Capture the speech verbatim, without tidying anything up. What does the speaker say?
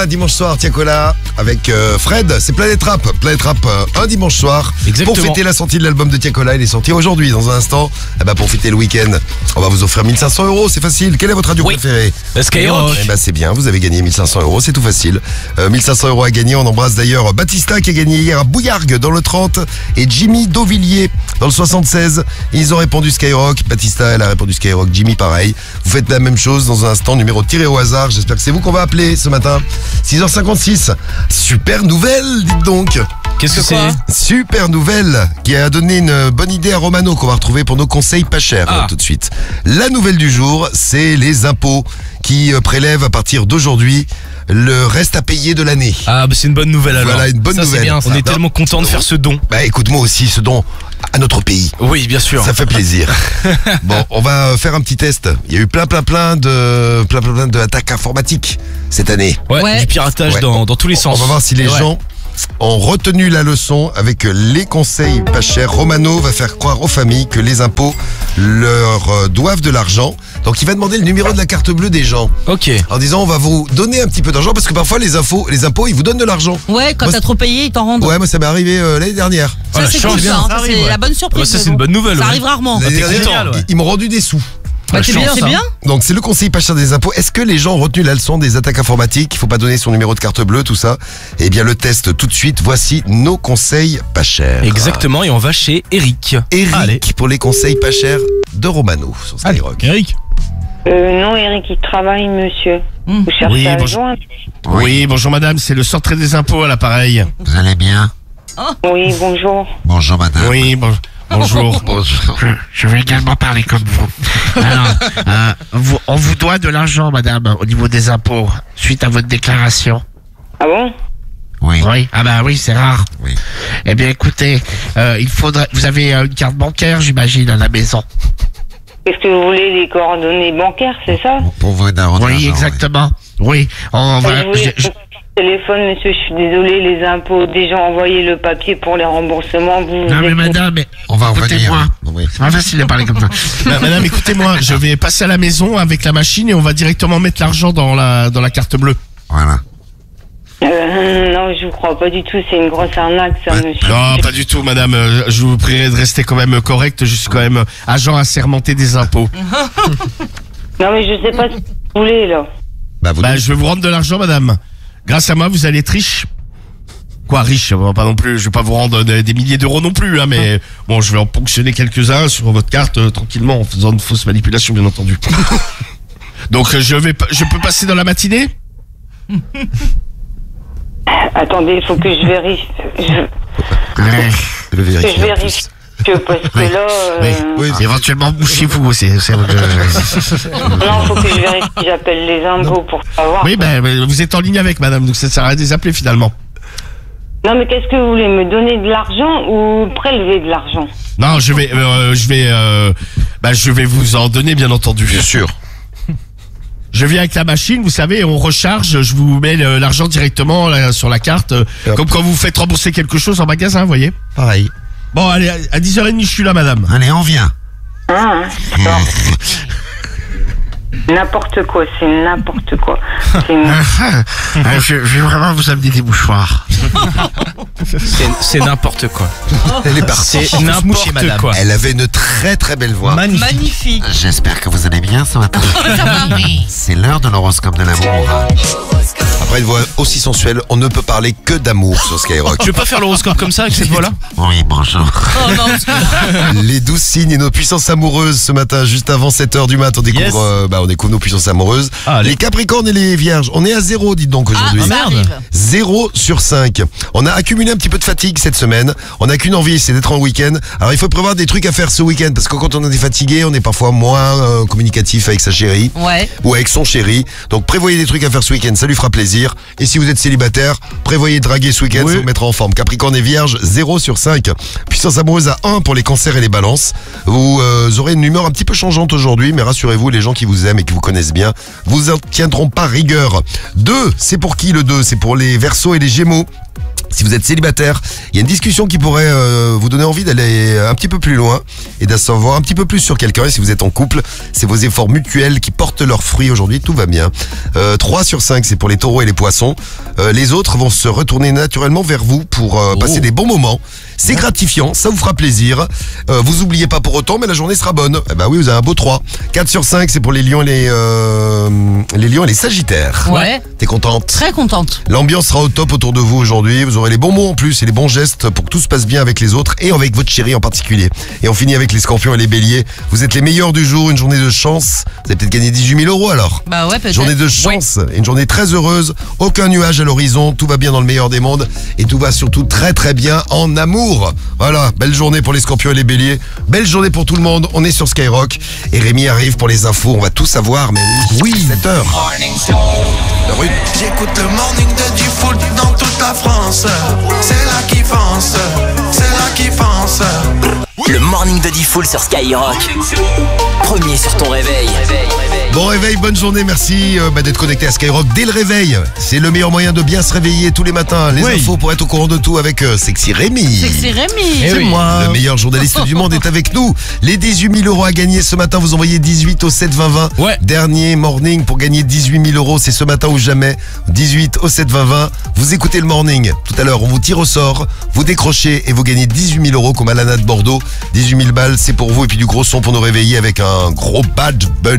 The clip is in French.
Dimanche soir, Tiakola avec euh, Fred, c'est Planète Rap. Planète Rap, euh, un dimanche soir. Exactement. Pour fêter la sortie de l'album de Tiakola, il est sorti aujourd'hui. Dans un instant, eh ben, pour fêter le week-end, on va vous offrir mille cinq cents euros, c'est facile. Quelle est votre radio Oui. préférée? Skyrock. Eh ben, c'est bien, vous avez gagné mille cinq cents euros, c'est tout facile. Euh, mille cinq cents euros à gagner. On embrasse d'ailleurs Baptista qui a gagné hier à Bouillargues dans le trente et Jimmy Dauvilliers dans le soixante-seize. Ils ont répondu Skyrock. Baptista, elle a répondu Skyrock. Jimmy, pareil. Vous faites la même chose dans un instant, numéro tiré au hasard. J'espère que c'est vous qu'on va appeler ce matin. six heures cinquante-six. Super nouvelle, dites donc. Qu'est-ce que c'est? Super nouvelle qui a donné une bonne idée à Romano qu'on va retrouver pour nos conseils pas chers. Ah. Hein, tout de suite. La nouvelle du jour, c'est les impôts qui euh, prélèvent à partir d'aujourd'hui le reste à payer de l'année. Ah bah c'est une bonne nouvelle alors. Voilà, une bonne ça, c'est nouvelle. bien, ça. On est Non. tellement content de faire ce don. Bah écoute, moi aussi, ce don à notre pays. Oui, bien sûr. Ça fait plaisir. Bon, on va faire un petit test. Il y a eu plein, plein, plein de, plein, plein, plein d'attaques informatiques cette année. Ouais, Ouais. du piratage Ouais. dans, dans tous les On sens. va voir si les Ouais. gens ont retenu la leçon avec les conseils pas chers. Romano va faire croire aux familles que les impôts leur euh, doivent de l'argent. Donc il va demander le numéro de la carte bleue des gens. Ok. En disant on va vous donner un petit peu d'argent parce que parfois les infos, les impôts ils vous donnent de l'argent. Ouais, quand Moi, t'as trop payé, ils t'en rendent. Ouais, moi ça m'est arrivé euh, l'année dernière. Ça, Voilà, c'est chance, cool, bien. ça, hein. Ça Ça, arrive, c'est ouais. la bonne surprise. Ah bah, ça, mais c'est une bon. bonne nouvelle, Ça ouais. arrive rarement. L'année t'es dernière, content, ouais. ils, ils m'ont rendu des sous. Bah, La c'est chance, bien, c'est hein. bien. Donc c'est le conseil pas cher des impôts. Est-ce que les gens ont retenu la leçon des attaques informatiques? Il faut pas donner son numéro de carte bleue, tout ça. Eh bien le test tout de suite. Voici nos conseils pas chers. Exactement, et on va chez Eric. Eric Allez. pour les conseils pas chers de Romano sur Skyrock. Eric. Euh, non, Eric, il travaille, monsieur. Mmh. Vous cherchez Oui, à le bonjour. joindre? Oui, bonjour madame, c'est le centre des impôts à l'appareil. Vous allez bien? Oui, bonjour. Bonjour madame. Oui, bon- bonjour. Je, je vais également parler comme vous. Alors, euh, vous- on vous doit de l'argent madame au niveau des impôts suite à votre déclaration. Ah bon? Oui. Oui. Ah bah oui, c'est rare. Oui. Eh bien écoutez, euh, il faudrait. Vous avez euh, une carte bancaire, j'imagine, à la maison. Est-ce que vous voulez les coordonnées bancaires, c'est ça? Pour vous Oui, exactement. Oui. On Je va. voulais je- je- téléphone, monsieur, je suis désolée, les impôts, déjà envoyé le papier pour les remboursements. Vous, Non vous mais êtes- madame, mais On va écoutez-moi. revenir. Oui. C'est pas facile de parler comme ça. Ma- madame, écoutez-moi, je vais passer à la maison avec la machine et on va directement mettre l'argent dans la, dans la carte bleue. Voilà. Euh, non, je vous crois pas du tout, c'est une grosse arnaque, ça, monsieur. Non, pas du tout, madame. Euh, Je vous prierai de rester quand même correct. Je suis quand même agent assermenté des impôts. Non, mais je sais pas ce que vous voulez, là. Bah, vous Bah, je vais vous rendre de l'argent, madame. Grâce à moi, vous allez être riche. Quoi, riche? Bon, pas non plus. Je vais pas vous rendre des, des milliers d'euros non plus, hein, mais bon, je vais en ponctionner quelques-uns sur votre carte euh, tranquillement en faisant une fausse manipulation, bien entendu. Donc, euh, je vais, pas- je peux passer dans la matinée? Attendez, il faut que je vérifie. Je, Allez. le que vérifier je en vérifie. plus. que Parce que Oui. là. euh, Oui. Oui, Éventuellement, bouchez-vous. C'est, c'est, euh, Non, faut que je vérifie. J'appelle les impôts pour savoir. Oui, ben, ben, vous êtes en ligne avec madame, donc ça sert à rien de les appeler finalement. Non, mais qu'est-ce que vous voulez? Me donner de l'argent ou prélever de l'argent? Non, je vais, euh, je vais, euh, bah, je vais vous en donner, bien entendu. bien sûr. Je viens avec la machine, vous savez, on recharge, je vous mets le- l'argent directement là, sur la carte, euh, Hop. comme quand vous faites rembourser quelque chose en magasin, vous voyez. Pareil. Bon, allez, à- à dix heures trente, je suis là, madame. Allez, on vient. Hein, hein. Non. N'importe quoi, c'est n'importe quoi. C'est une- Euh, je, je vais vraiment vous amener des mouchoirs. C'est c'est n'importe quoi. Elle est partie. C'est n'importe quoi. Elle avait une très très belle voix. Magnifique. J'espère que vous allez bien ce matin. C'est l'heure de l'horoscope de l'amour. Après une voix aussi sensuelle, on ne peut parler que d'amour sur Skyrock. Tu veux pas faire l'horoscope comme ça avec cette voix-là? Oui, bonjour. Oh non, Les douze signes et nos puissances amoureuses ce matin, juste avant sept heures du mat, on découvre, Yes. euh, bah, on découvre nos puissances amoureuses. Ah, allez. les Capricornes et les Vierges, on est à zéro, dites donc ah, aujourd'hui. ça arrive. zéro sur cinq. On a accumulé un petit peu de fatigue cette semaine. On n'a qu'une envie, c'est d'être en week-end. Alors il faut prévoir des trucs à faire ce week-end parce que quand on est fatigué, on est parfois moins euh, communicatif avec sa chérie Ouais. ou avec son chéri. Donc prévoyez des trucs à faire ce week-end, ça lui fera plaisir. Et si vous êtes célibataire, prévoyez de draguer ce week-end, Oui. ça vous mettra en forme. Capricorne et Vierge, zéro sur cinq. Puissance amoureuse à un pour les cancers et les balances. Vous euh, aurez une humeur un petit peu changeante aujourd'hui, mais rassurez-vous, les gens qui vous aiment et qui vous connaissent bien vous en tiendront pas rigueur. deux, c'est pour qui le deux? C'est pour les Verseaux et les Gémeaux. Si vous êtes célibataire, il y a une discussion qui pourrait euh, vous donner envie d'aller un petit peu plus loin et d'en savoir un petit peu plus sur quelqu'un. Et si vous êtes en couple, c'est vos efforts mutuels qui portent leurs fruits aujourd'hui, tout va bien. Euh, trois sur cinq, c'est pour les taureaux et les poissons. Euh, les autres vont se retourner naturellement vers vous pour euh, passer des bons moments. C'est gratifiant, ça vous fera plaisir. Euh, vous oubliez pas pour autant, mais la journée sera bonne. Eh ben oui, vous avez un beau trois. quatre sur cinq, c'est pour les lions et les, euh, les lions et les sagittaires. Ouais. T'es contente? Très contente. L'ambiance sera au top autour de vous aujourd'hui. Vous aurez les bons mots en plus et les bons gestes pour que tout se passe bien avec les autres et avec votre chérie en particulier. Et on finit avec les scorpions et les béliers. Vous êtes les meilleurs du jour, une journée de chance. Vous avez peut-être gagné dix-huit mille euros alors. Bah ouais, peut-être. Journée de chance, une journée très heureuse, aucun nuage à l'horizon, tout va bien dans le meilleur des mondes et tout va surtout très très bien en amour. Voilà, belle journée pour les scorpions et les béliers, belle journée pour tout le monde, on est sur Skyrock et Rémi arrive pour les infos, on va tout savoir, mais oui, sept heures. J'écoute le morning de du foot dans toute la France. C'est là qui fonce, c'est là qui fonce. Le morning de Diffoul sur Skyrock. Premier sur ton réveil. Bon réveil, bonne journée, merci euh, bah, d'être connecté à Skyrock dès le réveil. C'est le meilleur moyen de bien se réveiller tous les matins. Les Oui. infos pour être au courant de tout avec euh, Sexy Rémi. Sexy Rémi. Eh C'est oui. moi. Le meilleur journaliste du monde est avec nous. Les dix-huit mille euros à gagner ce matin. Vous envoyez dix-huit au sept vingt vingt. Ouais. Dernier morning pour gagner dix-huit mille euros. C'est ce matin ou jamais. dix-huit au sept vingt vingt. Vous écoutez le morning. Tout à l'heure, on vous tire au sort. Vous décrochez et vous gagnez dix-huit mille euros comme à l'A N A de Bordeaux. dix-huit mille balles, c'est pour vous. Et puis du gros son pour nous réveiller avec un gros badge bunny.